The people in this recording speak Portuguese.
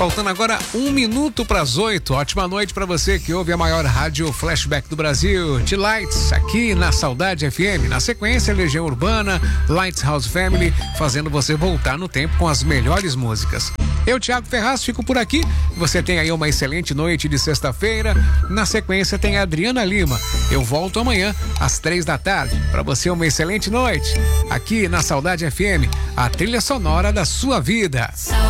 Faltando agora 1 minuto para as 8. Ótima noite para você que ouve a maior rádio flashback do Brasil, de Lights, aqui na Saudade FM. Na sequência, Legião Urbana, Lights House Family, fazendo você voltar no tempo com as melhores músicas. Eu, Thiago Ferraz, fico por aqui. Você tem aí uma excelente noite de sexta-feira. Na sequência tem a Adriana Lima. Eu volto amanhã às 3 da tarde. Para você uma excelente noite. Aqui na Saudade FM, a trilha sonora da sua vida.